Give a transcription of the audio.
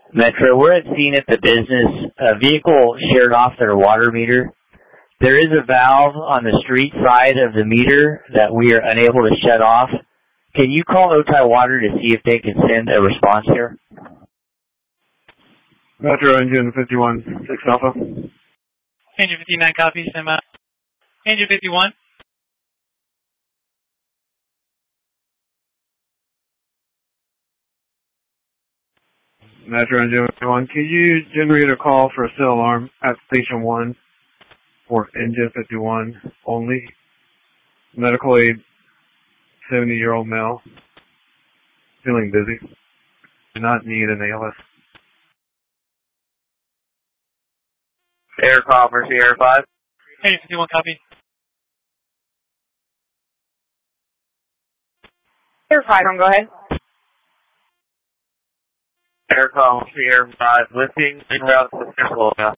Metro, we're at scene at the business. A vehicle shared off their water meter. There is a valve on the street side of the meter that we are unable to shut off. Can you call Otay Water to see if they can send a response here? Metro Engine 51, 6 Alpha. Engine 59 copy, stand by. Engine 51. Metro Engine 51, can you generate a call for a cell alarm at Station 1 for Engine 51 only? Medical aid, 70-year-old male, feeling dizzy, do not need an ALS. Air call, Mercy Air 5. Engine 51 copy. Air 5, go ahead. Air call, Mercy Air 5, lifting en route to Central.